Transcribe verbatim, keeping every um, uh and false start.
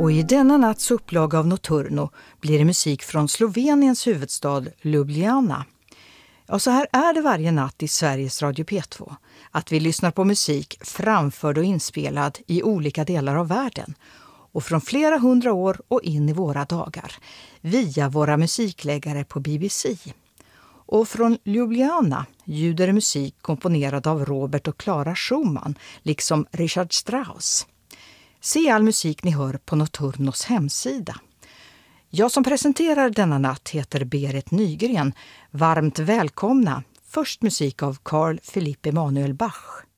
Och i denna natts upplaga av Nocturno blir det musik från Sloveniens huvudstad Ljubljana. Ja, så här är det varje natt i Sveriges Radio P två. Att vi lyssnar på musik framförd och inspelad i olika delar av världen. Och från flera hundra år och in i våra dagar. Via våra musikläggare på B B C. Och från Ljubljana ljuder det musik komponerad av Robert och Clara Schumann, liksom Richard Strauss. Se all musik ni hör på Nocturnos hemsida. Jag som presenterar denna natt heter Berit Nygren. Varmt välkomna. Först musik av Carl Philipp Emanuel Bach.